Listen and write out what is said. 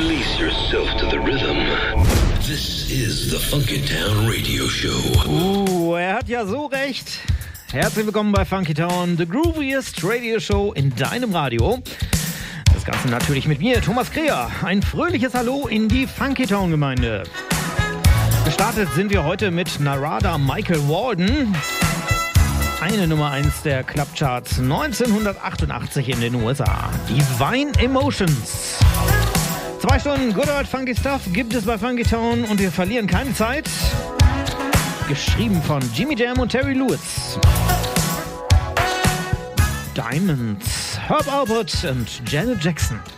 Release yourself to the rhythm. This is the Funky Town Radio Show. Er hat ja so recht. Herzlich willkommen bei Funky Town, the grooviest Radio Show in deinem Radio. Das Ganze natürlich mit mir, Thomas Kreher. Ein fröhliches Hallo in die Funky Town Gemeinde. Gestartet sind wir heute mit Narada Michael Walden. Eine Nummer 1 der Clubcharts 1988 in den USA. Divine Emotions. 2 Stunden Good Old Funky Stuff gibt es bei Funky Town und wir verlieren keine Zeit. Geschrieben von Jimmy Jam und Terry Lewis. Diamonds, Herb Alpert und Janet Jackson.